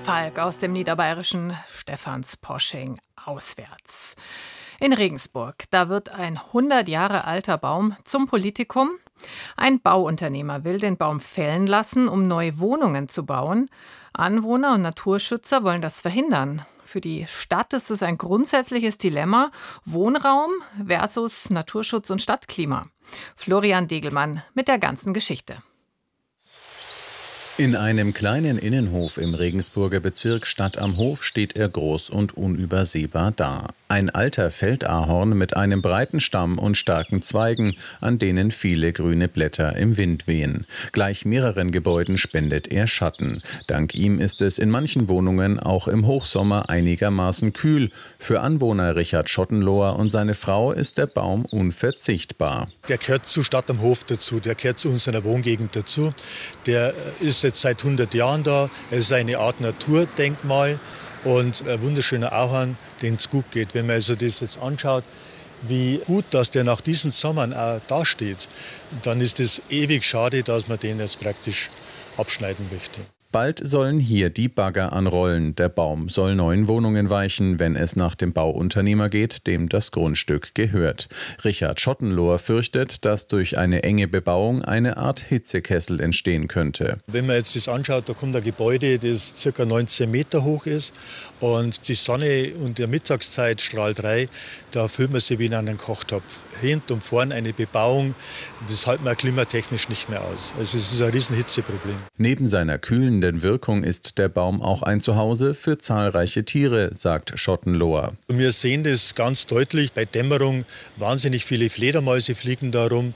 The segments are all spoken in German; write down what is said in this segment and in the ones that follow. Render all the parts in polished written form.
Falk aus dem niederbayerischen Stephansposching auswärts. In Regensburg, da wird ein 100 Jahre alter Baum zum Politikum. Ein Bauunternehmer will den Baum fällen lassen, um neue Wohnungen zu bauen. Anwohner und Naturschützer wollen das verhindern. Für die Stadt ist es ein grundsätzliches Dilemma: Wohnraum versus Naturschutz und Stadtklima. Florian Degelmann mit der ganzen Geschichte. In einem kleinen Innenhof im Regensburger Bezirk Stadt am Hof steht er groß und unübersehbar da. Ein alter Feldahorn mit einem breiten Stamm und starken Zweigen, an denen viele grüne Blätter im Wind wehen. Gleich mehreren Gebäuden spendet er Schatten. Dank ihm ist es in manchen Wohnungen auch im Hochsommer einigermaßen kühl. Für Anwohner Richard Schottenlohr und seine Frau ist der Baum unverzichtbar. Der gehört zu Stadt am Hof dazu, der gehört zu unserer Wohngegend dazu. Der ist jetzt seit 100 Jahren da. Er ist eine Art Naturdenkmal und ein wunderschöner Ahorn, den es gut geht. Wenn man also das jetzt anschaut, wie gut, dass der nach diesen Sommern auch dasteht, dann ist es ewig schade, dass man den jetzt praktisch abschneiden möchte. Bald sollen hier die Bagger anrollen. Der Baum soll neuen Wohnungen weichen, wenn es nach dem Bauunternehmer geht, dem das Grundstück gehört. Richard Schottenlohr fürchtet, dass durch eine enge Bebauung eine Art Hitzekessel entstehen könnte. Wenn man jetzt das anschaut, da kommt ein Gebäude, das ca. 19 Meter hoch ist. Und die Sonne und der Mittagszeit strahlt rein, da fühlt man sich wie in einem Kochtopf. Hinten und vorn eine Bebauung, das hält man klimatechnisch nicht mehr aus. Also es ist ein riesen Hitzeproblem. Neben seiner kühlenden Wirkung ist der Baum auch ein Zuhause für zahlreiche Tiere, sagt Schottenlohr. Wir sehen das ganz deutlich. Bei Dämmerung wahnsinnig viele Fledermäuse fliegen da rum.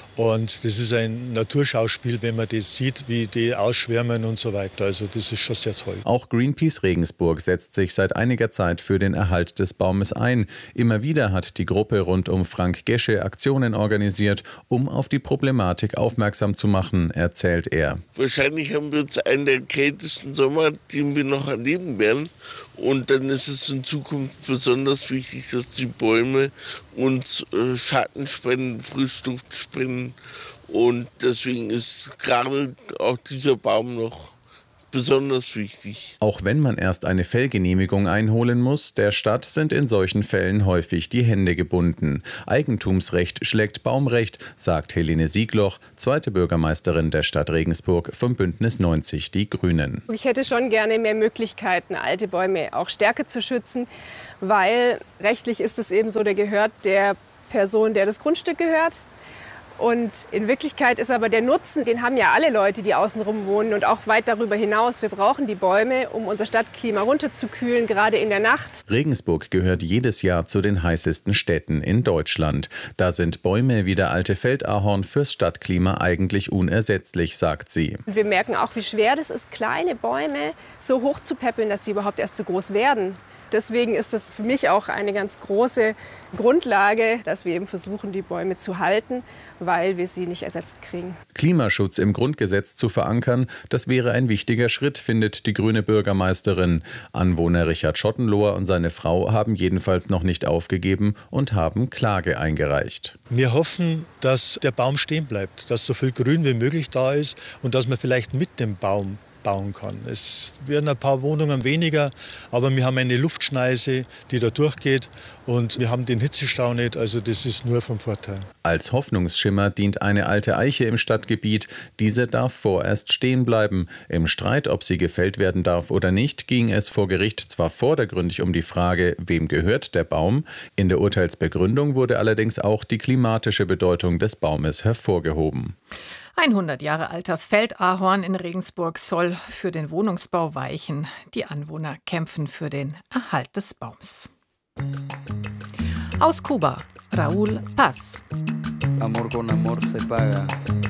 Und das ist ein Naturschauspiel, wenn man das sieht, wie die ausschwärmen und so weiter. Also das ist schon sehr toll. Auch Greenpeace Regensburg setzt sich seit einiger Zeit für den Erhalt des Baumes ein. Immer wieder hat die Gruppe rund um Frank Gesche Aktionen organisiert, um auf die Problematik aufmerksam zu machen, erzählt er. Wahrscheinlich haben wir jetzt einen der kältesten Sommer, den wir noch erleben werden. Und dann ist es in Zukunft besonders wichtig, dass die Bäume uns Schatten spenden, Frischluft spenden. Und deswegen ist gerade auch dieser Baum noch besonders wichtig. Auch wenn man erst eine Fällgenehmigung einholen muss, der Stadt sind in solchen Fällen häufig die Hände gebunden. Eigentumsrecht schlägt Baumrecht, sagt Helene Siegloch, zweite Bürgermeisterin der Stadt Regensburg vom Bündnis 90 Die Grünen. Ich hätte schon gerne mehr Möglichkeiten, alte Bäume auch stärker zu schützen, weil rechtlich ist es eben so, der gehört der Person, der das Grundstück gehört. Und in Wirklichkeit ist aber der Nutzen, den haben ja alle Leute, die außenrum wohnen und auch weit darüber hinaus. Wir brauchen die Bäume, um unser Stadtklima runterzukühlen, gerade in der Nacht. Regensburg gehört jedes Jahr zu den heißesten Städten in Deutschland. Da sind Bäume wie der alte Feldahorn fürs Stadtklima eigentlich unersetzlich, sagt sie. Wir merken auch, wie schwer das ist, kleine Bäume so hoch zu päppeln, dass sie überhaupt erst so groß werden. Deswegen ist es für mich auch eine ganz große Grundlage, dass wir eben versuchen, die Bäume zu halten, weil wir sie nicht ersetzt kriegen. Klimaschutz im Grundgesetz zu verankern, das wäre ein wichtiger Schritt, findet die grüne Bürgermeisterin. Anwohner Richard Schottenlohr und seine Frau haben jedenfalls noch nicht aufgegeben und haben Klage eingereicht. Wir hoffen, dass der Baum stehen bleibt, dass so viel Grün wie möglich da ist und dass man vielleicht mit dem Baum bauen kann. Es werden ein paar Wohnungen weniger, aber wir haben eine Luftschneise, die da durchgeht und wir haben den Hitzestau nicht, also das ist nur vom Vorteil. Als Hoffnungsschimmer dient eine alte Eiche im Stadtgebiet. Diese darf vorerst stehen bleiben. Im Streit, ob sie gefällt werden darf oder nicht, ging es vor Gericht zwar vordergründig um die Frage, wem gehört der Baum. In der Urteilsbegründung wurde allerdings auch die klimatische Bedeutung des Baumes hervorgehoben. Ein 100 Jahre alter Feldahorn in Regensburg soll für den Wohnungsbau weichen. Die Anwohner kämpfen für den Erhalt des Baums. Aus Kuba, Raúl Paz. Amor con amor se paga.